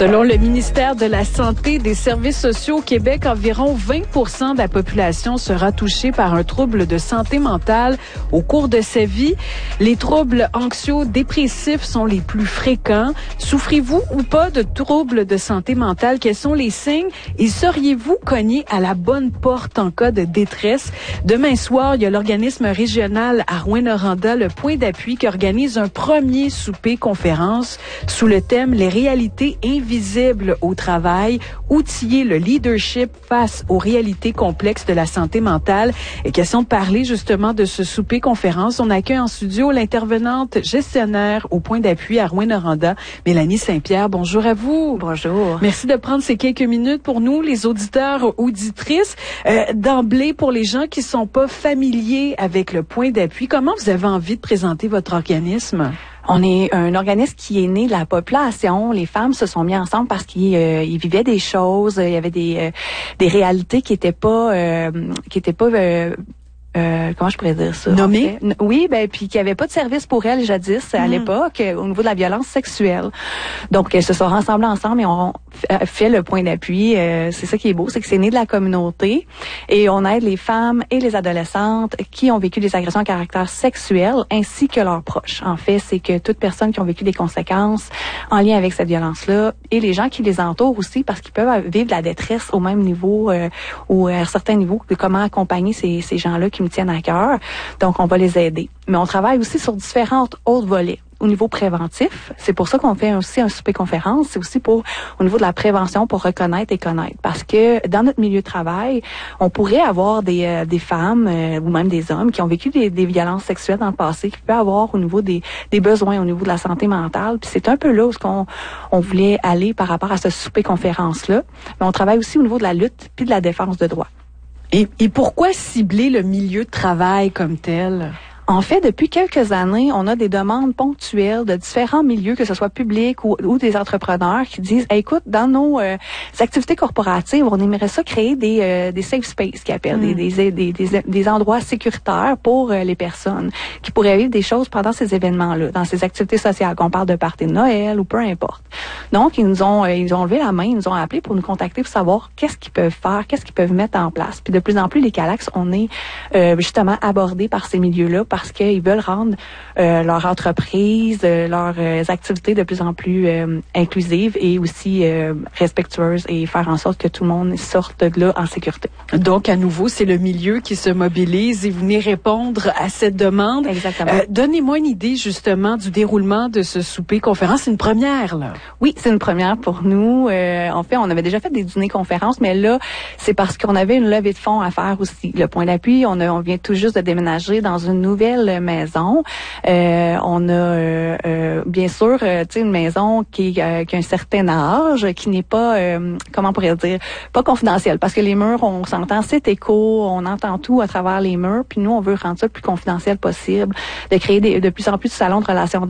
Selon le ministère de la Santé et des Services sociaux au Québec, environ 20% de la population sera touchée par un trouble de santé mentale au cours de sa vie. Les troubles anxio-dépressifs sont les plus fréquents. Souffrez-vous ou pas de troubles de santé mentale? Quels sont les signes? Et seriez-vous cogné à la bonne porte en cas de détresse? Demain soir, il y a l'organisme régional à Rouyn-Noranda, le Point d'appui, qui organise un premier souper-conférence sous le thème « Les réalités invisibles au travail, outiller le leadership face aux réalités complexes de la santé mentale ». Et question de parler justement de ce souper-conférence, on accueille en studio l'intervenante gestionnaire au Point d'appui à Rouyn-Noranda, Mélanie Saint-Pierre. Bonjour à vous. Bonjour. Merci de prendre ces quelques minutes pour nous, les auditeurs, auditrices. D'emblée, pour les gens qui sont pas familiers avec le Point d'appui, comment vous avez envie de présenter votre organisme? On est un organisme qui est né de la population. Les femmes se sont mis ensemble parce qu'ils vivaient des choses. Il y avait des réalités qui étaient pas comment je pourrais dire ça? Nommé? Oui, puis qu'il n'y avait pas de service pour elles jadis à l'époque au niveau de la violence sexuelle. Donc elles se sont rassemblées ensemble et ont fait le Point d'appui. C'est ça qui est beau, c'est que c'est né de la communauté et on aide les femmes et les adolescentes qui ont vécu des agressions à caractère sexuel ainsi que leurs proches. En fait, c'est que toutes personnes qui ont vécu des conséquences en lien avec cette violence-là et les gens qui les entourent aussi parce qu'ils peuvent vivre de la détresse au même niveau ou à certains niveaux de comment accompagner ces gens-là qui me tiennent à cœur. Donc, on va les aider. Mais on travaille aussi sur différents autres volets. Au niveau préventif, c'est pour ça qu'on fait aussi un souper-conférence, c'est aussi au niveau de la prévention pour reconnaître et connaître. Parce que dans notre milieu de travail, on pourrait avoir des femmes ou même des hommes qui ont vécu des violences sexuelles dans le passé, qui peuvent avoir au niveau des besoins, au niveau de la santé mentale. Puis c'est un peu là où on voulait aller par rapport à ce souper-conférence-là. Mais on travaille aussi au niveau de la lutte puis de la défense de droits. Et pourquoi cibler le milieu de travail comme tel? En fait, depuis quelques années, on a des demandes ponctuelles de différents milieux, que ce soit public ou des entrepreneurs qui disent hey, écoute, dans nos activités corporatives, on aimerait ça créer des safe spaces qui appellent des endroits sécuritaires pour les personnes qui pourraient vivre des choses pendant ces événements-là, dans ces activités sociales, qu'on parle de party de Noël ou peu importe. Donc, ils ont levé la main, ils nous ont appelé pour nous contacter pour savoir qu'est-ce qu'ils peuvent faire, qu'est-ce qu'ils peuvent mettre en place. Puis de plus en plus, les Calax, on est justement abordés par ces milieux-là parce qu'ils veulent rendre leur entreprise, leurs activités de plus en plus inclusives et aussi respectueuses et faire en sorte que tout le monde sorte de là en sécurité. Donc, à nouveau, c'est le milieu qui se mobilise et vous venez répondre à cette demande. Exactement. Donnez-moi une idée, justement, du déroulement de ce souper-conférence. C'est une première, là. Oui, c'est une première pour nous. En fait, on avait déjà fait des dîners-conférences, mais là, c'est parce qu'on avait une levée de fonds à faire aussi. Le Point d'appui, on vient tout juste de déménager dans une nouvelle maison. On a bien sûr une maison qui a un certain âge, qui n'est pas, comment on pourrait dire, pas confidentielle, parce que les murs, on s'entend, c'est écho, on entend tout à travers les murs, puis nous, on veut rendre ça le plus confidentiel possible, de créer de plus en plus de salons de relations